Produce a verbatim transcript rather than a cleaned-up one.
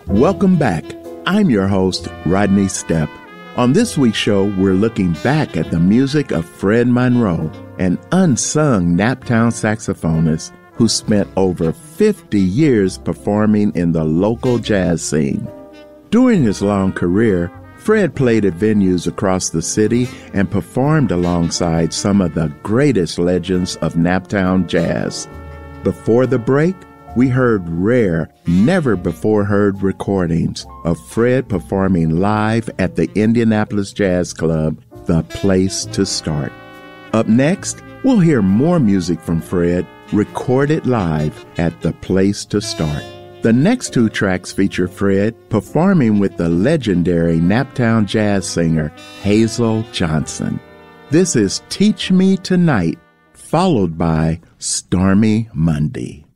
Welcome back. I'm your host, Rodney Stepp. On this week's show, we're looking back at the music of Fred Monroe, an unsung Naptown saxophonist who spent over fifty years performing in the local jazz scene. During his long career, Fred played at venues across the city and performed alongside some of the greatest legends of Naptown jazz. Before the break, we heard rare, never-before-heard recordings of Fred performing live at the Indianapolis Jazz Club, the place to start. Up next, we'll hear more music from Fred recorded live at the place to start. The next two tracks feature Fred performing with the legendary Naptown jazz singer Hazel Johnson. This is Teach Me Tonight, followed by Stormy Monday.